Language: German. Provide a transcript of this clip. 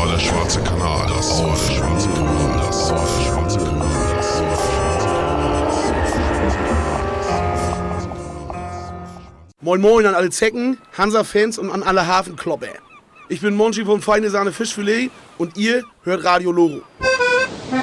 war der schwarze Kanal, das war der schwarze Kanal, das war der schwarze Kanal, das war der schwarze Kanal. Moin Moin an alle Zecken, Hansa-Fans und an alle Hafenklopper. Ich bin Monchi vom Feine Sahne Fischfilet und ihr hört Radio Loro.